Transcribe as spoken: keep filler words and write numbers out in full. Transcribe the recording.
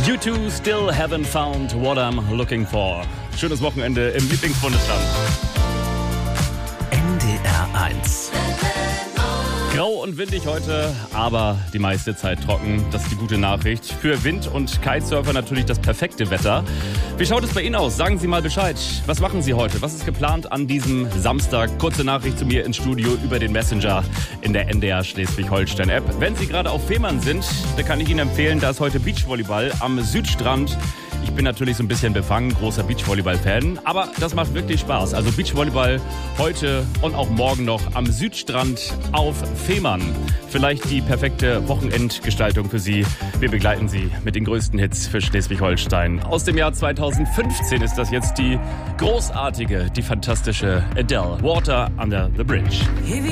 You two still haven't found what I'm looking for. Schönes Wochenende im Lieblingsbundesland. N D R eins. Grau und windig heute, aber die meiste Zeit trocken. Das ist die gute Nachricht. Für Wind- und Kitesurfer natürlich das perfekte Wetter. Wie schaut es bei Ihnen aus? Sagen Sie mal Bescheid. Was machen Sie heute? Was ist geplant an diesem Samstag? Kurze Nachricht zu mir ins Studio über den Messenger in der N D R Schleswig-Holstein-App. Wenn Sie gerade auf Fehmarn sind, dann kann ich Ihnen empfehlen, da ist heute Beachvolleyball am Südstrand. Ich bin natürlich so ein bisschen befangen, großer Beachvolleyball-Fan, aber das macht wirklich Spaß. Also Beachvolleyball heute und auch morgen noch am Südstrand auf Fehmarn. Vielleicht die perfekte Wochenendgestaltung für Sie. Wir begleiten Sie mit den größten Hits für Schleswig-Holstein. Aus dem Jahr zweitausendfünfzehn ist das jetzt die großartige, die fantastische Adele. Water Under the Bridge.